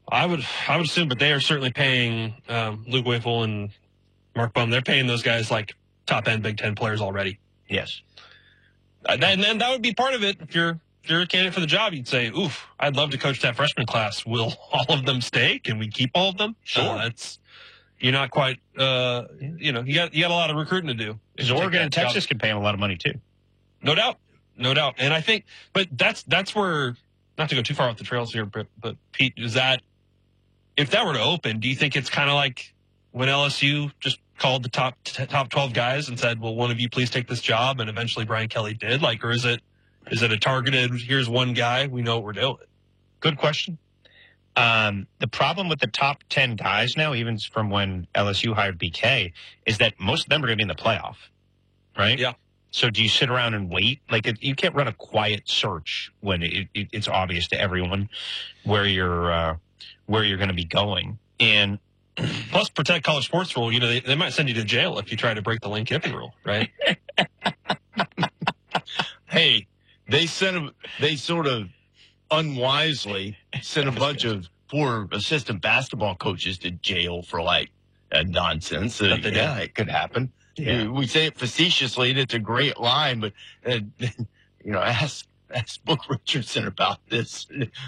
I would assume, but they are certainly paying Luke Whipple and Mark Bum. They're paying those guys like top-end Big Ten players already. Yes. And then that would be part of it. If you're a candidate for the job, you'd say, oof, I'd love to coach that freshman class. Will all of them stay? Can we keep all of them? Sure. You're not quite, you got a lot of recruiting to do. Because Oregon and Texas can pay him a lot of money, too. No doubt. And I think, but that's where, not to go too far off the trails here, but Pete, if that were to open, do you think it's kind of like when LSU just called the top 12 guys and said, well, one of you please take this job, and eventually Brian Kelly did? Like, or is it a targeted, here's one guy, we know what we're doing? Good question. The problem with the top 10 guys now, even from when LSU hired BK, is that most of them are going to be in the playoff, right? Yeah. So do you sit around and wait? Like, you can't run a quiet search when it's obvious to everyone where you're going to be going. And plus, protect college sports rule. They might send you to jail if you try to break the Lane Kiffin rule, right? Hey, they sort of unwisely sent a bunch of poor assistant basketball coaches to jail for nonsense. Yeah, it could happen. Yeah. We say it facetiously, and it's a great line, but ask Book Richardson about this.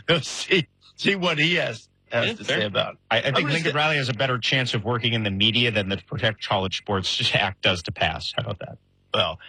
See what he has to say about it. I think Lincoln Riley has a better chance of working in the media than the Protect College Sports Act does to pass. How about that? Well,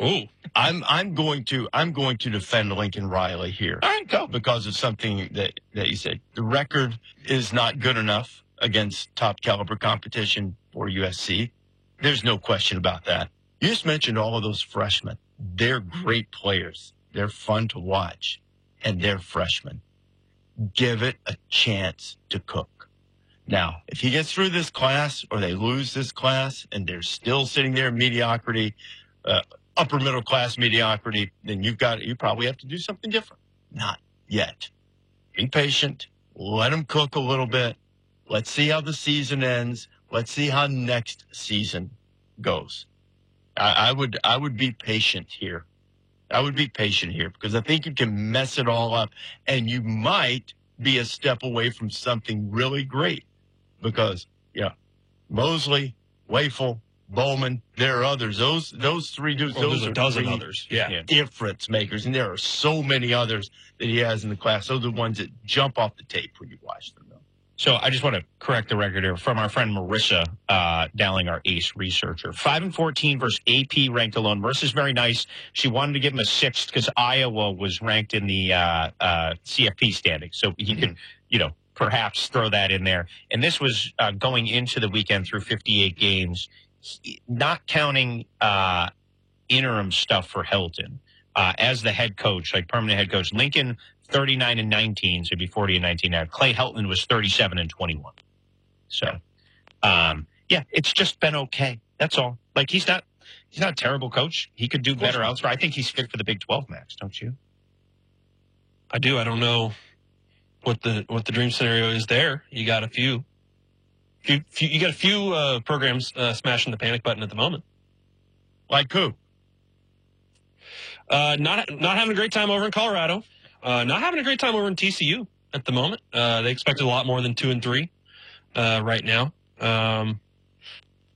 I'm going to defend Lincoln Riley here. All right, go. Because of something that you said. The record is not good enough against top caliber competition for USC. There's no question about that. You just mentioned all of those freshmen. They're great players. They're fun to watch, and they're freshmen. Give it a chance to cook. Now, if he gets through this class or they lose this class and they're still sitting there in mediocrity, upper middle class mediocrity, then you probably have to do something different. Not yet. Be patient. Let them cook a little bit. Let's see how the season ends. Let's see how next season goes. I would be patient here. I would be patient here because I think you can mess it all up and you might be a step away from something really great because, Mosley, Wafel, Bowman, there are others. Those three dudes, those are a dozen others. Yeah. Difference makers. And there are so many others that he has in the class. Those are the ones that jump off the tape when you watch them, though. So I just want to correct the record here from our friend Marissa Dowling, our ace researcher. 5-14 versus AP ranked alone. Marissa's very nice. She wanted to give him a 6th because Iowa was ranked in the CFP standing. So he could, perhaps throw that in there. And this was going into the weekend through 58 games, not counting interim stuff for Hilton. As the head coach, like permanent head coach, Lincoln 39-19, so it'd be 40-19 now. Clay Helton was 37-21. So, it's just been okay. That's all. Like he's not a terrible coach. He could do better elsewhere. I think he's fit for the Big 12, Max. Don't you? I do. I don't know what the dream scenario is there. You got a few programs smashing the panic button at the moment. Like who? Not having a great time over in Colorado. Not having a great time over in TCU at the moment. They expected a lot more than 2-3 right now.